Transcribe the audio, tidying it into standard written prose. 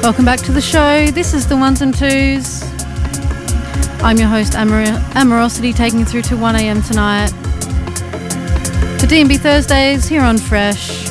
Welcome back to the show. This is the Ones and Twos. I'm your host, Amorosity, taking you through to 1am tonight. For D&B Thursdays here on Fresh.